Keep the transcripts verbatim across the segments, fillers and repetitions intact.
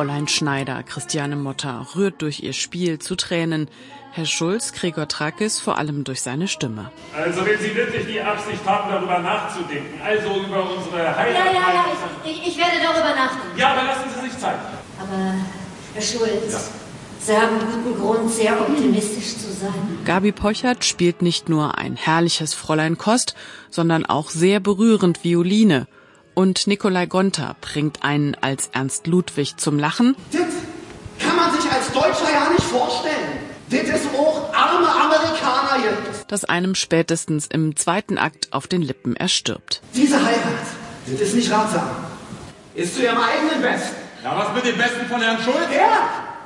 Fräulein Schneider, Christiane Motta, rührt durch ihr Spiel zu Tränen. Herr Schulz, Gregor Trakis, vor allem durch seine Stimme. Also wenn Sie wirklich die Absicht haben, darüber nachzudenken, also über unsere Heirat... Ja, ja, ja, ich, ich, ich werde darüber nachdenken. Ja, aber lassen Sie sich Zeit. Aber, Herr Schulz, ja. Sie haben guten Grund, sehr optimistisch zu sein. Gabi Pochert spielt nicht nur ein herrliches Fräulein Kost, sondern auch sehr berührend Violine. Und Nikolai Gonta bringt einen als Ernst Ludwig zum Lachen. Das kann man sich als Deutscher ja nicht vorstellen. Das ist auch arme Amerikaner jetzt. Das einem spätestens im zweiten Akt auf den Lippen erstirbt. Diese Heirat, das ist nicht ratsam. Ist zu ihrem eigenen Besten. Ja, was mit dem Besten von Herrn Schulz? Er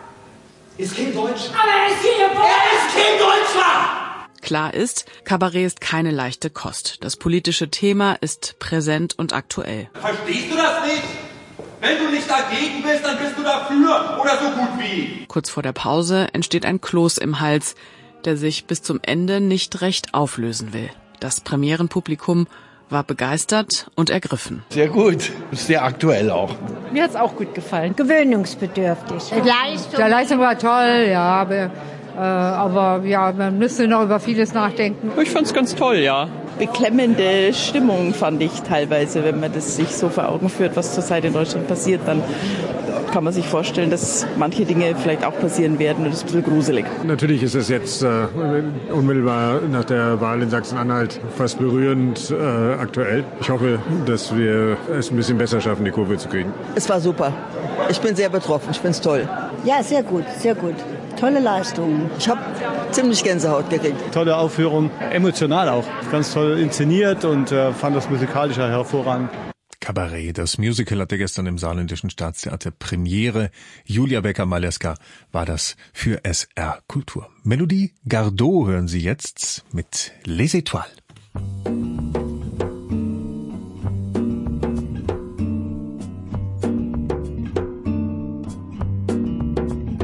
ist kein Deutscher. Aber er ist hier geboren. Er ist kein Deutscher! Klar ist, Kabarett ist keine leichte Kost. Das politische Thema ist präsent und aktuell. Verstehst du das nicht? Wenn du nicht dagegen bist, dann bist du dafür oder so gut wie. Kurz vor der Pause entsteht ein Kloß im Hals, der sich bis zum Ende nicht recht auflösen will. Das Premierenpublikum war begeistert und ergriffen. Sehr gut, sehr aktuell auch. Mir hat's auch gut gefallen. Gewöhnungsbedürftig. Leistung. Der Leistung war toll, ja, aber, äh, aber ja, man müsste noch über vieles nachdenken. Ich fand's ganz toll, ja. Beklemmende Stimmung fand ich teilweise, wenn man das sich so vor Augen führt, was zurzeit in Deutschland passiert, dann kann man sich vorstellen, dass manche Dinge vielleicht auch passieren werden und das ist ein bisschen gruselig. Natürlich ist es jetzt äh, unmittelbar nach der Wahl in Sachsen-Anhalt fast berührend äh, aktuell. Ich hoffe, dass wir es ein bisschen besser schaffen, die Kurve zu kriegen. Es war super. Ich bin sehr betroffen. Ich finde es toll. Ja, sehr gut, sehr gut. Tolle Leistung. Ich habe ziemlich Gänsehaut gekriegt. Tolle Aufführung, emotional auch. Ganz toll inszeniert und äh, fand das musikalisch hervorragend. Kabarett, das Musical hatte gestern im Saarländischen Staatstheater Premiere. Julia Becker-Maleska war das für S R Kultur. Melodie Gardot hören Sie jetzt mit Les Étoiles.